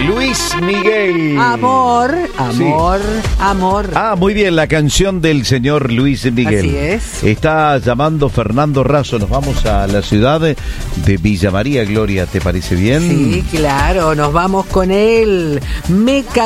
Luis Miguel. Amor. Ah, muy bien, la canción del señor Luis Miguel. Así es. Está llamando Fernando Razo. Nos vamos a la ciudad de Villa María, Gloria, ¿te parece bien? Sí, claro, nos vamos con él. Meca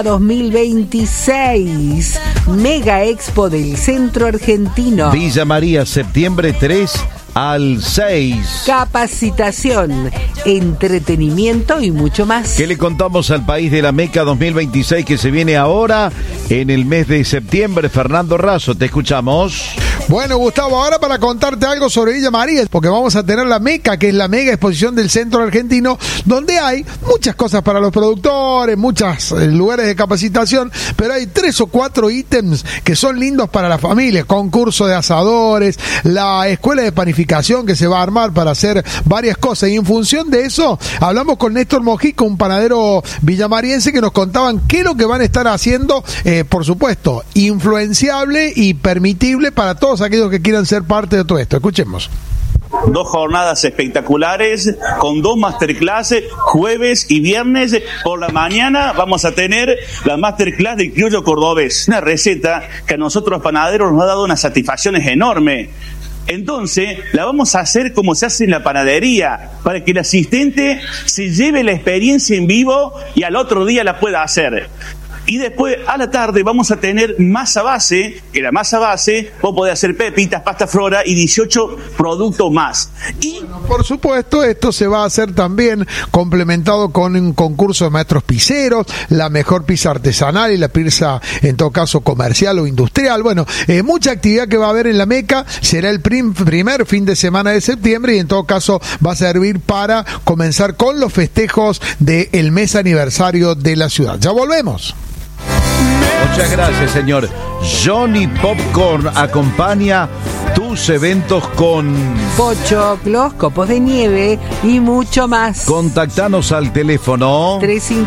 2026, Mega Expo del Centro Argentino. Villa María, septiembre 3 al 6. Capacitación, entretenimiento y mucho más. ¿Qué le contamos al país de la Meca 2026 que se viene ahora en el mes de septiembre? Fernando Razo, te escuchamos. Bueno, Gustavo, ahora para contarte algo sobre Villa María, porque vamos a tener la Meca, que es la mega exposición del Centro Argentino, donde hay muchas cosas para los productores, muchos lugares de capacitación, pero hay 3 o 4 ítems que son lindos para las familias: concurso de asadores, la escuela de panificación que se va a armar para hacer varias cosas, y en función de eso hablamos con Néstor Mojica, un panadero villamariense, que nos contaban qué es lo que van a estar haciendo, por supuesto, influenciable y permitible para todos aquellos que quieran ser parte de todo esto. Escuchemos. 2 jornadas espectaculares con 2 masterclasses, jueves y viernes. Por la mañana vamos a tener la masterclass del criollo cordobés, una receta que a nosotros los panaderos nos ha dado unas satisfacciones enormes. Entonces, la vamos a hacer como se hace en la panadería, para que el asistente se lleve la experiencia en vivo y al otro día la pueda hacer. Y después, a la tarde, vamos a tener masa base, que la masa base, vos podés hacer pepitas, pasta flora y 18 productos más. Y por supuesto, esto se va a hacer también complementado con un concurso de maestros pizzeros, la mejor pizza artesanal y la pizza, en todo caso, comercial o industrial. Bueno, mucha actividad que va a haber en la Meca. Será el primer fin de semana de septiembre, y en todo caso va a servir para comenzar con los festejos del mes aniversario de la ciudad. Ya volvemos. Muchas gracias, señor. Johnny Popcorn acompaña tus eventos con pochoclos, copos de nieve y mucho más. Contactanos al teléfono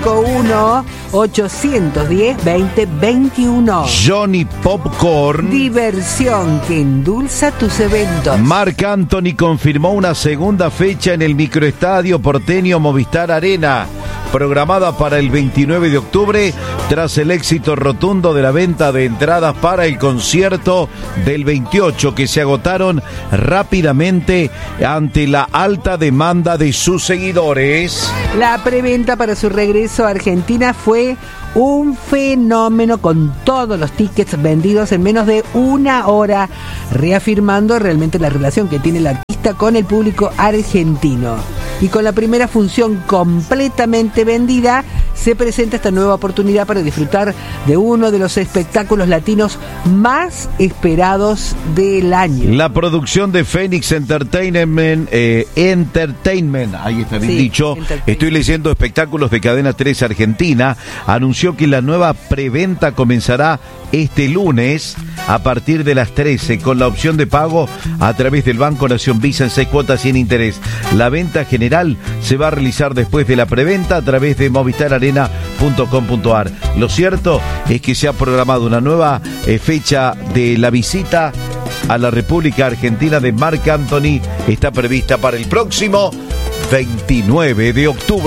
351-810-2021. Johnny Popcorn. Diversión que endulza tus eventos. Marc Anthony confirmó una segunda fecha en el microestadio porteño Movistar Arena, programada para el 29 de octubre, tras el éxito rotundo de la venta de entradas para el concierto del 28, que se agotaron rápidamente ante la alta demanda de sus seguidores. La preventa para su regreso a Argentina fue un fenómeno, con todos los tickets vendidos en menos de una hora, reafirmando realmente la relación que tiene el artista con el público argentino. Y con la primera función completamente vendida, se presenta esta nueva oportunidad para disfrutar de uno de los espectáculos latinos más esperados del año. La producción de Phoenix Entertainment, ahí está bien dicho, estoy leyendo Espectáculos de Cadena 3 Argentina, anunció que la nueva preventa comenzará este lunes a partir de las 13, con la opción de pago a través del Banco Nación Visa en 6 cuotas sin interés. La venta general se va a realizar después de la preventa a través de movistararena.com.ar. Lo cierto es que se ha programado una nueva fecha de la visita a la República Argentina de Marc Anthony. Está prevista para el próximo 29 de octubre.